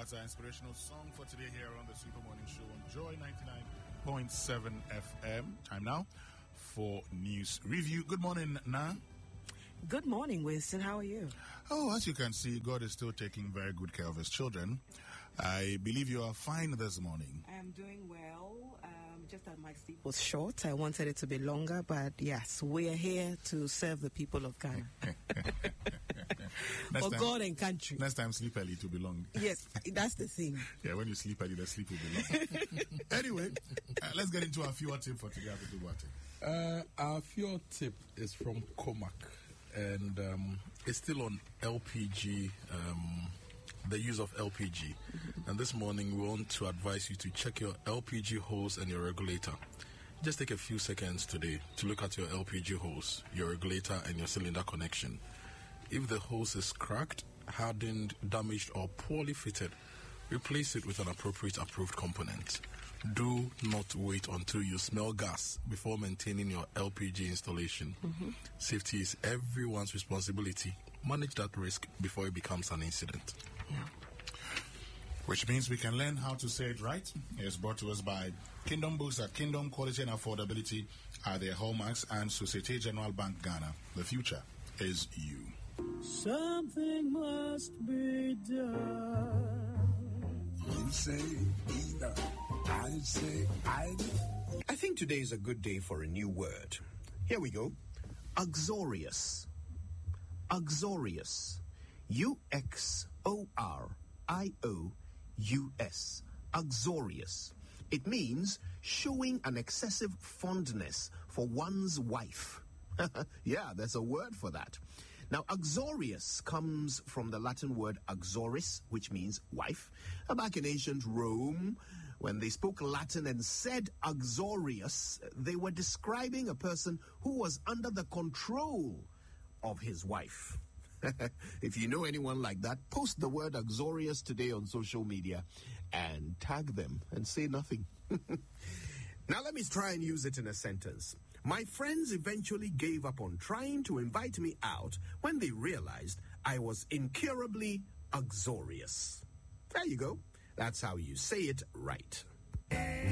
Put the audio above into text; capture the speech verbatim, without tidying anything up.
That's our inspirational song for today here on the Super Morning Show on Joy ninety-nine point seven F M. Time now for news review. Good morning, Na. Good morning, Winston. How are you? Oh, as you can see, God is still taking very good care of his children. I believe you are fine this morning. I am doing well. Um, just that my sleep was short. I wanted it to be longer, but yes, we are here to serve the people of Ghana. For time, God and country. Next time, sleep early to be long. Yes, that's the thing. Yeah, when you sleep early, the sleep will be long. Anyway, uh, let's get into our fuel tip for today. Uh, our fuel tip is from Comac, and um, it's still on L P G. Um, the use of L P G. And this morning we want to advise you to check your L P G hose and your regulator. Just take a few seconds today to look at your L P G hose, your regulator and your cylinder connection. If the hose is cracked, hardened, damaged or poorly fitted, replace it with an appropriate approved component. Do not wait until you smell gas before maintaining your L P G installation. Mm-hmm. Safety is everyone's responsibility. Manage that risk before it becomes an incident. Yeah. Which means we can learn how to say it right. It's brought to us by Kingdom Books at Kingdom. Quality and affordability are their hallmarks, and Societe Generale Bank Ghana. The future is you. Something must be done. You say either. I say either. I think today is a good day for a new word. Here we go. Uxorious. Uxorious. U X O R I O U S. Uxorious. It means showing an excessive fondness for one's wife. Yeah, there's a word for that. Now, uxorious comes from the Latin word uxoris, which means wife. Back in ancient Rome, when they spoke Latin and said uxorious, they were describing a person who was under the control of his wife. If you know anyone like that, post the word uxorious today on social media and tag them and say nothing. Now let me try and use it in a sentence. My friends eventually gave up on trying to invite me out when they realized I was incurably uxorious. There you go. That's how you say it right.